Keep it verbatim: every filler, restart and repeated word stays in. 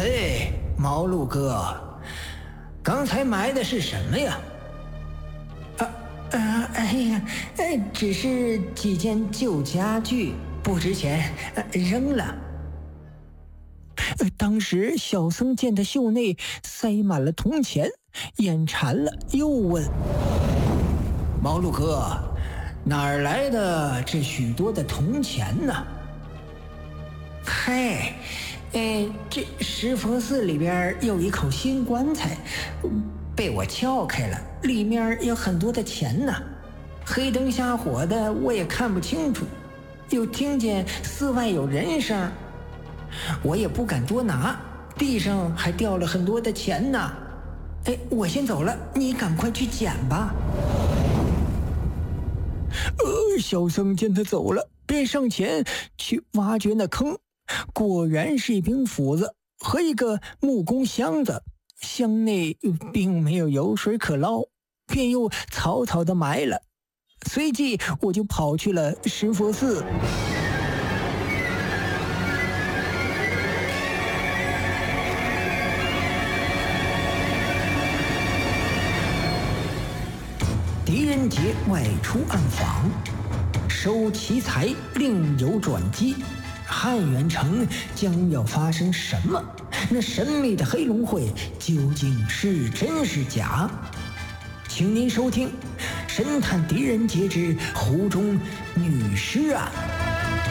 哎，毛路哥，刚才埋的是什么呀？ 啊啊！哎呀，哎，只是几件旧家具，不值钱，呃、扔了。 呃，当时小僧见他袖内塞满了铜钱，眼馋了，又问： 毛路哥，哪儿来的这许多的铜钱呢？ 嗨，哎，这石佛寺里边有一口新棺材，被我撬开了，里面有很多的钱呢。黑灯瞎火的，我也看不清楚，又听见寺外有人声，我也不敢多拿，地上还掉了很多的钱呢。哎，我先走了，你赶快去捡吧。 呃，小僧见他走了，便上前去挖掘那坑，果然是一柄斧子和一个木工箱子，箱内并没有油水可捞，便又草草的埋了。随即我就跑去了石佛寺。 狄仁杰外出暗访，收奇财另有转机。汉元城将要发生什么？那神秘的黑龙会究竟是真是假？请您收听《神探狄仁杰之湖中女尸案》。